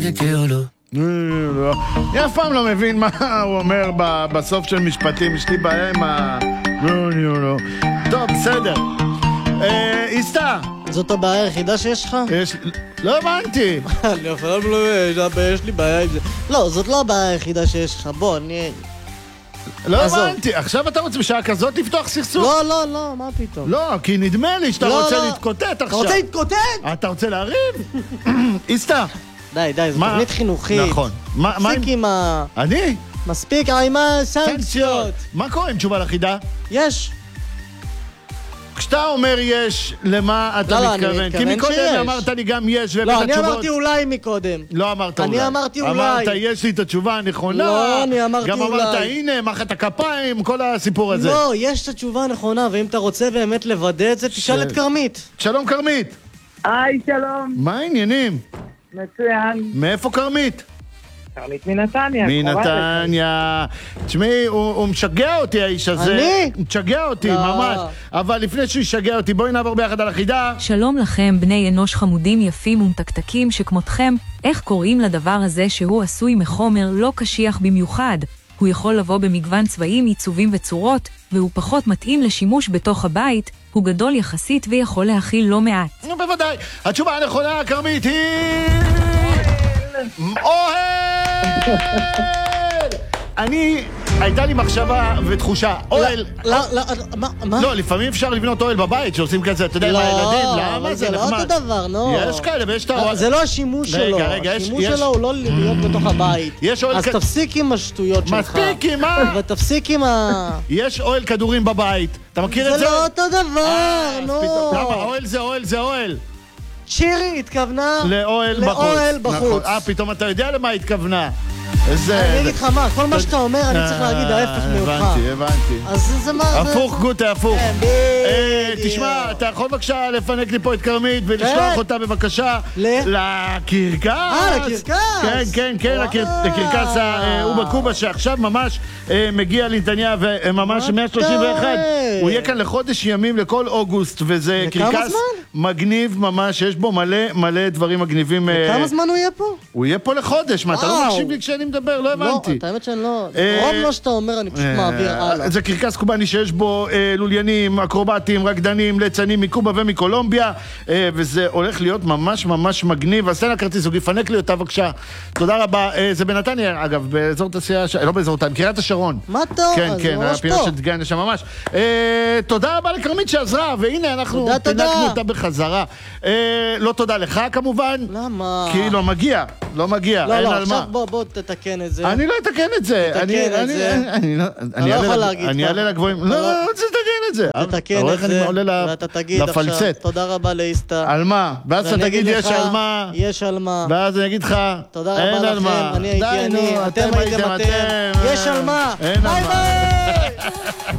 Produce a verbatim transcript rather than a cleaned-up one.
אני אף פעם לא מבין מה הוא אומר בסוף של משפטים. יש לי בעיה עם ה... טוב, בסדר. איסטה, זאת הבעיה היחידה שיש לך? לא הבנתי. אני אף פעם לא... יש לי בעיה עם זה. לא, זאת לא הבעיה היחידה שיש לך. בוא, אני... לא הבנתי. עכשיו אתה רוצה בשעה כזאת לפתוח סכסוך? לא, לא, לא, מה פתאום? לא, כי נדמה לי שאתה רוצה להתקוטט עכשיו. אתה רוצה להתקוטט? אתה רוצה להריב? איסטה. די, די, זו תוכנית חינוכית. נכון. מספיק עם ה... אני? מספיק עם הסנקציות. מה קורה עם תשובה לחידה? יש. כשאתה אומר יש, למה אתה לא, מתכוון? אני כי מתכוון מקודם שיש. אמרת לי גם יש והבאת לא, אני התשובות. אמרתי אולי מקודם. לא אמרת אולי. אני אמרתי אולי. אמרת יש לי את התשובה הנכונה. לא, אני אמרתי גם אולי. גם אמרת הנה, מחאת הכפיים, כל הסיפור הזה. לא, יש את התשובה הנכונה, ואם אתה רוצה באמת לוודא את זה, תשאל את קרמית. שלום קרמית. היי, שלום. מה העניינים? מצוין. מאיפה קרמית? קרמית מנתניה. מנתניה. תשמעי, הוא, הוא משגע אותי האיש הזה. אני? הוא משגע אותי, לא. ממש. אבל לפני שהוא ישגע אותי, בואי נעבור ביחד על החידה. שלום לכם, בני אנוש חמודים יפים ומתקתקים שכמותכם, איך קוראים לדבר הזה שהוא עשוי מחומר לא קשיח במיוחד? הוא יכול לבוא במגוון צבעים, עיצובים וצורות, והוא פחות מתאים לשימוש בתוך הבית, הוא גדול יחסית ויכול להכיל לא מעט. נו, בוודאי. התשובה הנכונה, קרמית, היא... אוהל! אני, הייתה לי מחשבה ותחושה, אוהל... לא, לא, מה? לא, לפעמים אפשר לבנות אוהל בבית, שעושים כזה, אתה יודע, עם הילדים, למה זה נחמד? זה לא אותו דבר, נו. יש כאלה, ויש את האוהל... זה לא השימוש שלו, השימוש שלו הוא לא להיות בתוך הבית. אז תפסיק עם השטויות שלך. מספיק עם מה? ותפסיק עם ה... יש אוהל כדורים בבית, אתה מכיר את זה? זה לא אותו דבר, נו. למה? אוהל זה אוהל זה אוהל. שירי התכוונה לאוהל בחוץ. אה, פתאום אתה יודע למה התכוונה. אני אגיד לך מה, כל מה שאתה אומר אני צריך להגיד ההפך ממך. הבנתי, הבנתי. אז זה מה... הפוך גוטה, הפוך. תשמע, אתה יכול בבקשה לפנק לי פה את קרמית ולשלוח אותה בבקשה לקרקס. אה, לקרקס. כן, כן, כן, לקרקס האובה קובה שעכשיו ממש מגיע לנתניה וממש מאה שלושים ואחת. הוא יהיה כאן לחודש ימים לכל אוגוסט וזה קרקס מגניב ממש, יש בו מלא מלא דברים מגניבים. כמה זמן הוא יהיה פה? הוא יהיה פה לחודש, מה אתה לא מקשיב לי כשאני מדבר, לא הבנתי. לא, את האמת שאני לא... רוב מה שאתה אומר אני פשוט מעביר הלאה. זה קרקס קובני שיש בו לוליינים, אקרובטים, רקדנים, ליצנים מקובה ומקולומביה, וזה הולך להיות ממש ממש מגניב. אז תן הכרטיס, הוא יפנק לי אותה בבקשה. תודה רבה. זה בנתניה, אגב, באזור תעשייה, לא באזור תעשייה, קריית השרון. מה טוב? כן, כן, הפינה של דגן שם ממש. תודה רבה לקרמית שעזרה, והנה אנחנו פינקנו אותה בחזרה. לא תודה לך כמובן. למה? כי לא מגיע, לא מגיע. לא, לא, עכשיו בוא, בוא תתקן את זה. אני לא אתקן את זה. תתקן את זה. אתה לא יכול להגיד. אני אעלה לגבוהים. לא, לא רוצה לתקן את זה. תתקן את זה. ואתה תגיד עכשיו, תודה רבה לאיסטה. על מה? ואז אתה תגיד יש על מה. יש על מה. ואז אני אגיד לך, אין על מה. אני הייתי אני, אתם הייתם אתם. יש על מה. ביי ביי!